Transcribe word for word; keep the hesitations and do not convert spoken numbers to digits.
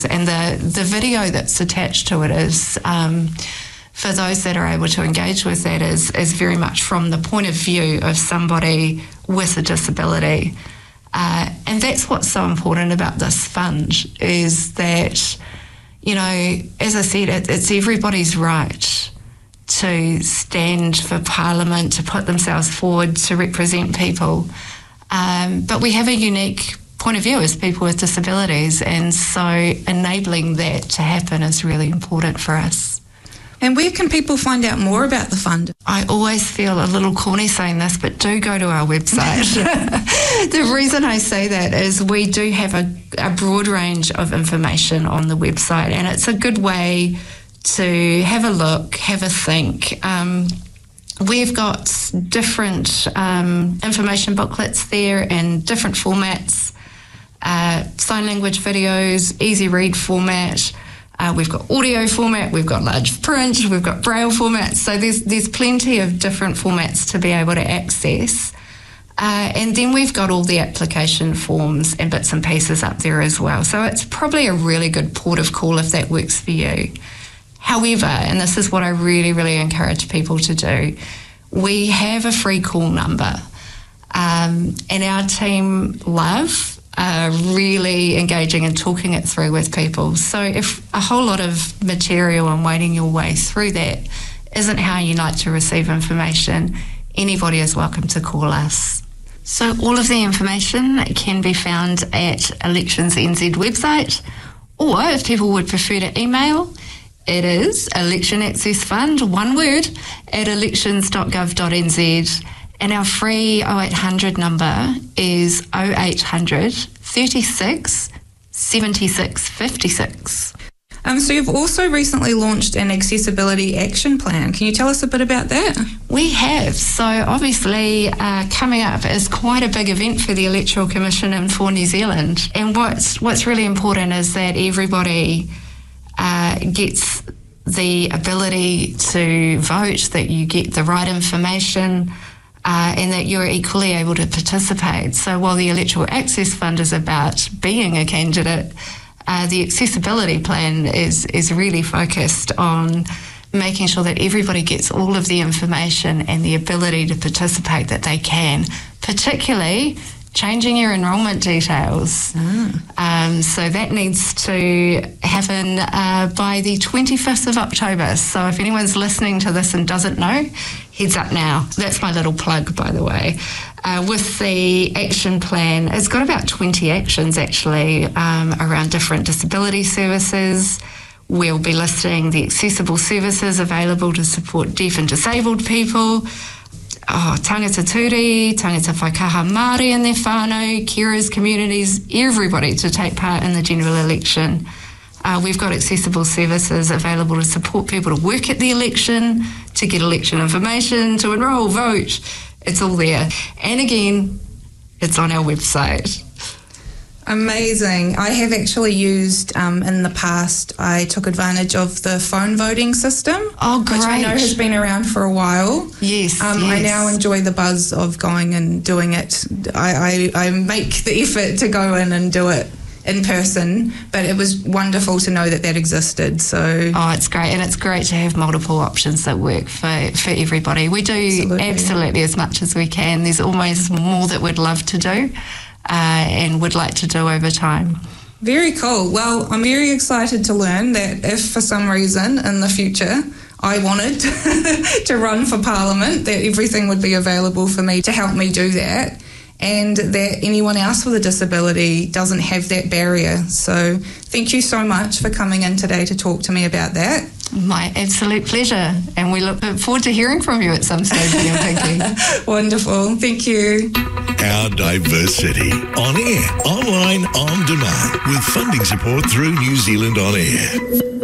And the, the video that's attached to it is, um, for those that are able to engage with that, is, is very much from the point of view of somebody with a disability. Uh, and that's what's so important about this fund, is that, you know, as I said, it, it's everybody's right to stand for Parliament, to put themselves forward, to represent people. Um, but we have a unique point of view as people with disabilities, and so enabling that to happen is really important for us. And where can people find out more about the fund? I always feel a little corny saying this, but do go to our website. The reason I say that is we do have a, a broad range of information on the website, and it's a good way to have a look, have a think. Um, we've got different um, information booklets there in different formats. Uh, sign language videos, easy read format. Uh, we've got audio format, we've got large print, we've got braille format. So there's there's plenty of different formats to be able to access. Uh, and then we've got all the application forms and bits and pieces up there as well. So it's probably a really good port of call if that works for you. However, and this is what I really, really encourage people to do, we have a free call number. Um, and our team love Uh, really engaging and talking it through with people. So if a whole lot of material and wading your way through that isn't how you like to receive information, anybody is welcome to call us. So all of the information can be found at Elections N Z website, or if people would prefer to email, it is Election Access Fund, one word, at elections dot gov dot n z. And our free oh eight hundred number is oh eight hundred, thirty-six, seventy-six, fifty-six. Um, so you've also recently launched an accessibility action plan. Can you tell us a bit about that? We have. So obviously uh, coming up is quite a big event for the Electoral Commission and for New Zealand. And what's, what's really important is that everybody uh, gets the ability to vote, that you get the right information, Uh, and that you're equally able to participate. So while the Electoral Access Fund is about being a candidate, uh, the accessibility plan is, is really focused on making sure that everybody gets all of the information and the ability to participate that they can, particularly changing your enrolment details. Mm. Um, so that needs to happen uh, by the twenty-fifth of October. So if anyone's listening to this and doesn't know, heads up now. That's my little plug, by the way. Uh, with the action plan, it's got about twenty actions actually um, around different disability services. We'll be listing the accessible services available to support deaf and disabled people. Oh, tangata turi, tangata whaikaha Māori and their whānau, carers, communities, everybody to take part in the general election. Uh, we've got accessible services available to support people to work at the election, to get election information, to enrol, vote. It's all there. And again, it's on our website. Amazing. I have actually used, um, in the past, I took advantage of the phone voting system. Oh, great. Which I know has been around for a while. Yes, um, yes. I now enjoy the buzz of going and doing it. I, I, I make the effort to go in and do it in person, but it was wonderful to know that that existed. So oh, it's great, and it's great to have multiple options that work for, for everybody. We do absolutely. absolutely as much as we can. There's always more that we'd love to do. Uh, and would like to do over time. Very cool. Well, I'm very excited to learn that if for some reason in the future I wanted to run for Parliament, that everything would be available for me to help me do that, and that anyone else with a disability doesn't have that barrier. So thank you so much for coming in today to talk to me about that. My absolute pleasure, and we look forward to hearing from you at some stage, Pinky. Wonderful, thank you. Our Diversity, on air, online, on demand, with funding support through New Zealand On Air.